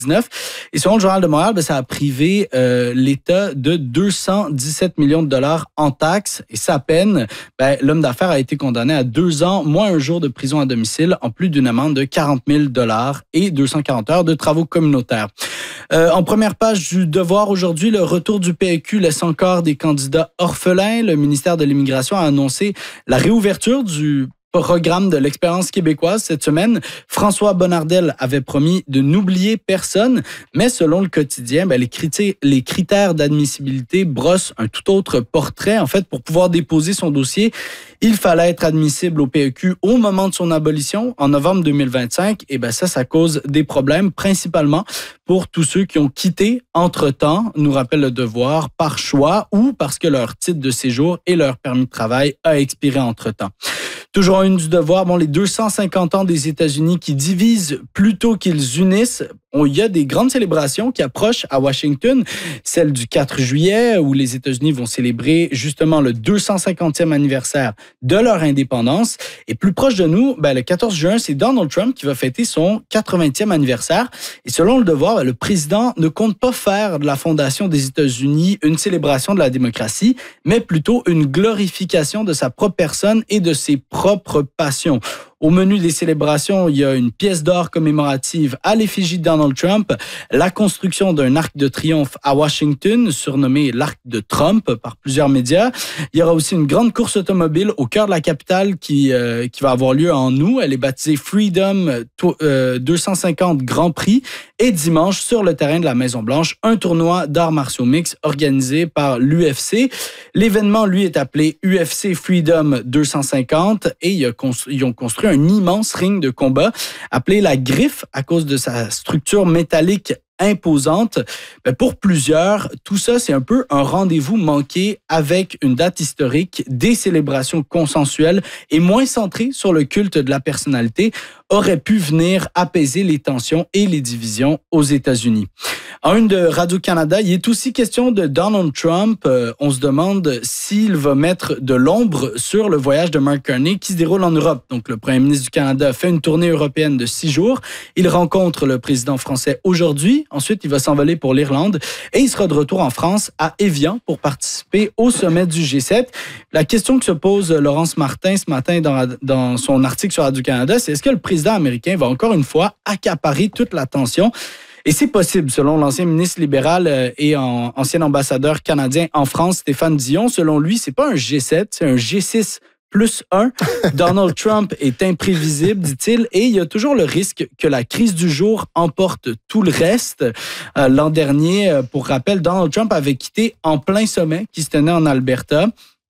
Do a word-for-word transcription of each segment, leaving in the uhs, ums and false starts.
dix-neuf. Et selon le Journal de Montréal, ben, ça a privé euh, l'État de deux cent dix-sept millions de dollars en taxes. Et ça, à peine, ben, l'homme d'affaires a été condamné à deux ans, moins un jour de prison à domicile, en plus d'une amende de quarante mille dollars et deux cent quarante heures de travaux communautaires. Euh, en première page du Devoir aujourd'hui, le retour du P Q laisse encore des candidats orphelins. Le ministère de l'Immigration a annoncé la réouverture du programme de l'expérience québécoise cette semaine. François Bonnardel avait promis de n'oublier personne, mais selon le quotidien, ben, les, critères, les critères d'admissibilité brossent un tout autre portrait. En fait, pour pouvoir déposer son dossier, il fallait être admissible au P E Q au moment de son abolition, en novembre deux mille vingt-cinq. Et ben ça, ça cause des problèmes, principalement pour tous ceux qui ont quitté entre-temps, nous rappelle le Devoir, par choix ou parce que leur titre de séjour et leur permis de travail a expiré entre-temps. Toujours une du Devoir, bon, les deux cent cinquante ans des États-Unis qui divisent plutôt qu'ils unissent. Il y a des grandes célébrations qui approchent à Washington, celle du quatre juillet où les États-Unis vont célébrer justement le deux cent cinquantième anniversaire de leur indépendance. Et plus proche de nous, ben, le quatorze juin, c'est Donald Trump qui va fêter son quatre-vingtième anniversaire. Et selon le Devoir, ben, le président ne compte pas faire de la fondation des États-Unis une célébration de la démocratie, mais plutôt une glorification de sa propre personne et de ses propres passions. Au menu des célébrations, il y a une pièce d'or commémorative à l'effigie de Donald Trump, la construction d'un arc de triomphe à Washington, surnommé l'arc de Trump par plusieurs médias. Il y aura aussi une grande course automobile au cœur de la capitale qui, euh, qui va avoir lieu en août. Elle est baptisée Freedom euh, deux cent cinquante Grand Prix. Et dimanche, sur le terrain de la Maison-Blanche, un tournoi d'arts martiaux mixtes organisé par l'U F C. L'événement, lui, est appelé U F C Freedom deux cent cinquante et ils ont construit un immense ring de combat appelé la Griffe à cause de sa structure métallique imposante. Ben pour plusieurs, tout ça, c'est un peu un rendez-vous manqué avec une date historique, des célébrations consensuelles et moins centrées sur le culte de la personnalité aurait pu venir apaiser les tensions et les divisions aux États-Unis. En une de Radio-Canada, il est aussi question de Donald Trump. Euh, on se demande s'il va mettre de l'ombre sur le voyage de Mark Carney qui se déroule en Europe. Donc, le premier ministre du Canada fait une tournée européenne de six jours. Il rencontre le président français aujourd'hui. Ensuite, il va s'envoler pour l'Irlande et il sera de retour en France à Évian pour participer au sommet du G sept. La question que se pose Laurence Martin ce matin dans, dans son article sur Radio-Canada, c'est est-ce que le président américain va encore une fois accaparer toute l'attention? Et c'est possible, selon l'ancien ministre libéral et ancien ambassadeur canadien en France, Stéphane Dion. Selon lui, c'est pas un G sept, c'est un G six plus un. Donald Trump est imprévisible, dit-il, et il y a toujours le risque que la crise du jour emporte tout le reste. Euh, l'an dernier, pour rappel, Donald Trump avait quitté en plein sommet qui se tenait en Alberta.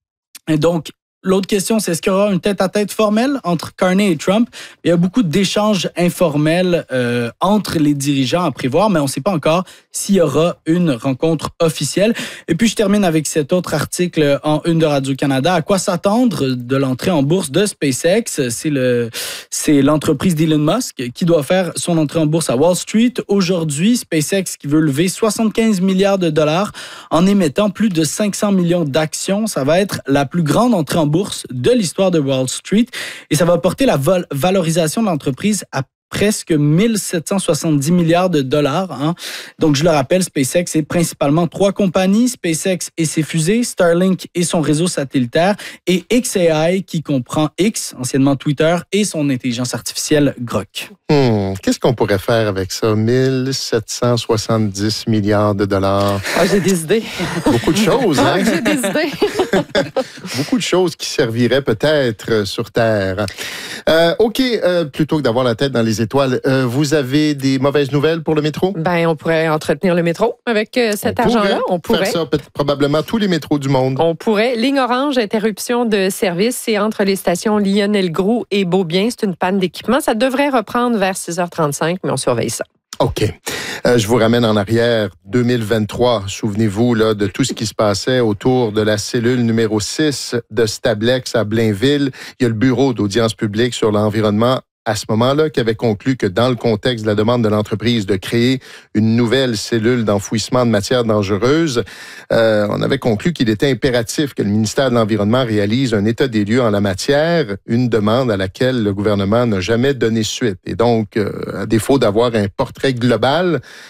Et donc, l'autre question, c'est est-ce qu'il y aura une tête-à-tête formelle entre Carney et Trump? Il y a beaucoup d'échanges informels euh, entre les dirigeants à prévoir, mais on ne sait pas encore s'il y aura une rencontre officielle. Et puis, je termine avec cet autre article en une de Radio-Canada. À quoi s'attendre de l'entrée en bourse de SpaceX? C'est, le, c'est l'entreprise d'Elon Musk qui doit faire son entrée en bourse à Wall Street. Aujourd'hui, SpaceX qui veut lever soixante-quinze milliards de dollars en émettant plus de cinq cents millions d'actions. Ça va être la plus grande entrée en bourse de l'histoire de Wall Street et ça va porter la vol- valorisation de l'entreprise à presque mille sept cent soixante-dix milliards de dollars. Hein. Donc, je le rappelle, SpaceX est principalement trois compagnies, SpaceX et ses fusées, Starlink et son réseau satellitaire, et X A I qui comprend X, anciennement Twitter, et son intelligence artificielle Grok. Hmm, qu'est-ce qu'on pourrait faire avec ça? mille sept cent soixante-dix milliards de dollars. Ah, j'ai des idées. Beaucoup de choses, hein? Ah, j'ai des idées. Beaucoup de choses qui serviraient peut-être sur Terre. Euh, OK, euh, plutôt que d'avoir la tête dans les étoiles, euh, vous avez des mauvaises nouvelles pour le métro? Ben, on pourrait entretenir le métro avec euh, cet on argent-là. On pourrait faire ça, probablement tous les métros du monde. On pourrait. Ligne orange, interruption de service. C'est entre les stations Lionel-Groulx et Beaubien. C'est une panne d'équipement. Ça devrait reprendre vers six heures trente-cinq, mais on surveille ça. OK. Euh, je vous ramène en arrière, deux mille vingt-trois. Souvenez-vous là, de tout ce qui se passait autour de la cellule numéro six de Stablex à Blainville. Il y a le bureau d'audience publique sur l'environnement à ce moment-là, qui avait conclu que dans le contexte de la demande de l'entreprise de créer une nouvelle cellule d'enfouissement de matières dangereuses, euh, on avait conclu qu'il était impératif que le ministère de l'Environnement réalise un état des lieux en la matière, une demande à laquelle le gouvernement n'a jamais donné suite. Et donc, euh, à défaut d'avoir un portrait global,